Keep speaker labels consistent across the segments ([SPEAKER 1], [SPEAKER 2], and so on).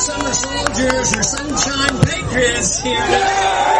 [SPEAKER 1] summer soldiers or sunshine patriots here today.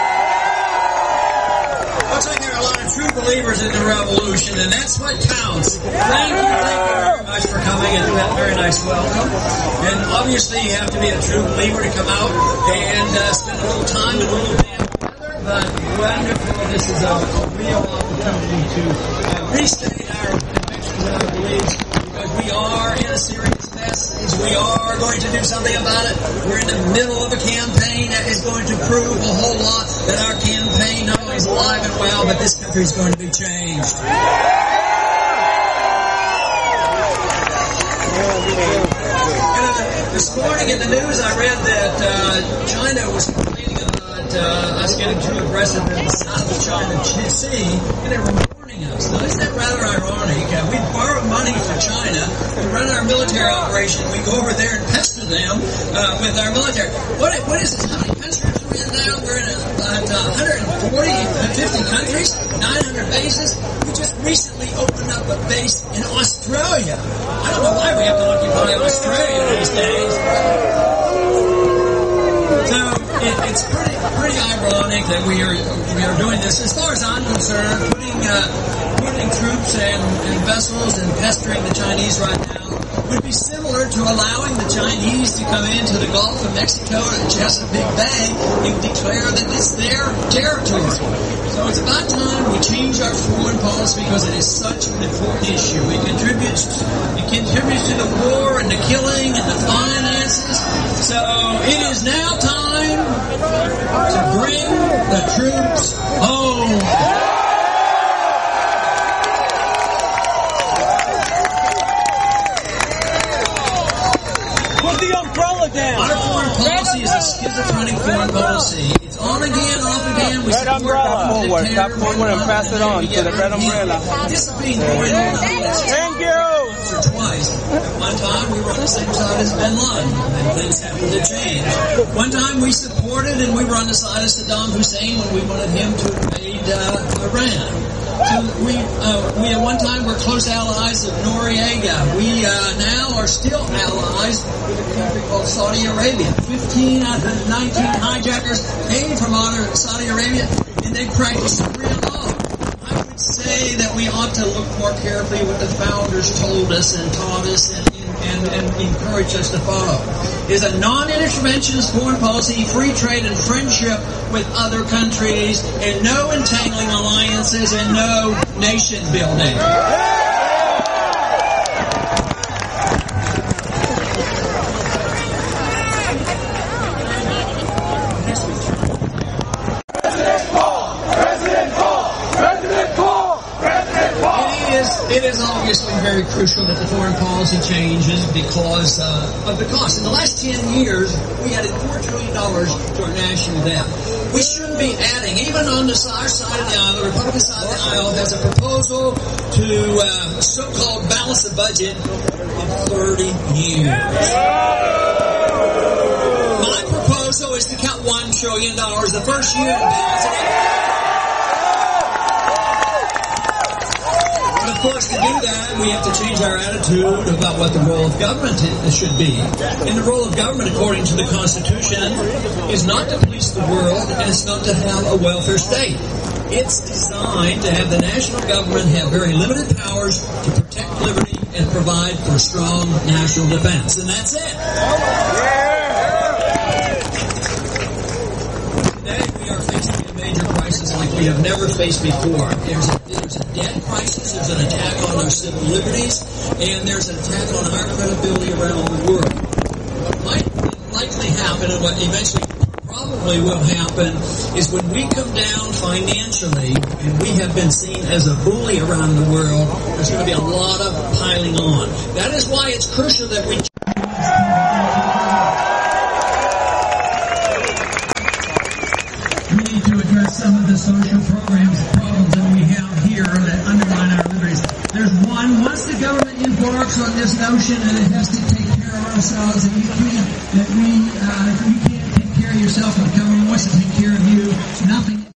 [SPEAKER 1] Looks like there are a lot of true believers in the revolution, and that's what counts. Thank you very much for coming, and that very nice welcome. And obviously you have to be a true believer to come out and spend a little time and a little band together, but wonderful. This is a real opportunity to restate our convictions and our beliefs, because we are in a serious mess. We are going to do something about it. We're in the middle of a campaign that is going to prove a whole lot that our campaign not only is alive and well, but this country is going to be changed. This morning in the news I read that China was complaining about us getting too aggressive in the South China Sea, and they were warning us. Now, isn't that rather ironic? We borrow money from China, we run our military operation, we go over there and pester them with our military. What is this? How many countries are we in now? We're in 150 countries, 900 bases. We just recently opened up a base in Australia. I don't know why we have to occupy Australia these days. So it's pretty ironic that we are doing this. As far as I'm concerned, putting troops and vessels and pestering the Chinese right now would be similar to allowing the Chinese to come into the Gulf of Mexico and Chesapeake Bay and declare that it's their territory. So it's about time we change our foreign policy, because it is such an important issue. It contributes to the war and the killing and the finances. So it is now time to bring the troops home.
[SPEAKER 2] Down.
[SPEAKER 1] Our foreign policy is a schizophrenic foreign policy. It's on again, off again. We
[SPEAKER 2] red umbrella forward. Stop forward and pass it on to the red umbrella.
[SPEAKER 1] This has been going on.
[SPEAKER 2] Thank you.
[SPEAKER 1] Once or twice. At one time we were on the same side as Bin Laden, and things happened to change. One time we supported and we were on the side of Saddam Hussein when we wanted him to invade Iran. So we at one time were close allies of Noriega. We now are still allies with a country called Saudi Arabia. 15 out of the 19 hijackers came from Saudi Arabia, and they practice Sharia law. I would say that we ought to look more carefully what the founders told us and taught us and encouraged us to follow. Is a non-interventionist foreign policy, free trade and friendship with other countries, and no entangling alliances and no nation building. It is obviously very crucial that the foreign policy changes because of the cost. In the last 10 years, we added $4 trillion to our national debt. We shouldn't be adding, even on our side of the aisle, the Republican side of the aisle has a proposal to so-called balance the budget in 30 years. My proposal is to cut $1 trillion the first year and balance it out. Of course, to do that, we have to change our attitude about what the role of government should be. And the role of government, according to the Constitution, is not to police the world, and it's not to have a welfare state. It's designed to have the national government have very limited powers to protect liberty and provide for strong national defense. And that's it. Today, we are facing a major crisis like we have never faced before. There's a debt crisis, there's an attack on our civil liberties, and there's an attack on our credibility around the world. What might likely happen, and what eventually probably will happen, is when we come down financially, and we have been seen as a bully around the world, there's going to be a lot of piling on. That is why it's crucial that we... We need to address some of the social problems that we have here that undermine our liberties. There's one, once the government embarks on this notion that it has to take care of ourselves, and you can't take care of yourself, and the government wants to take care of you, nothing